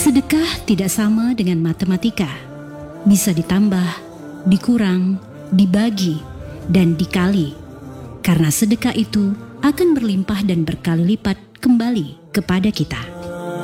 Sedekah tidak sama dengan matematika. Bisa ditambah, dikurang, dibagi, dan dikali. Karena sedekah itu akan berlimpah dan berkali lipat kembali kepada kita.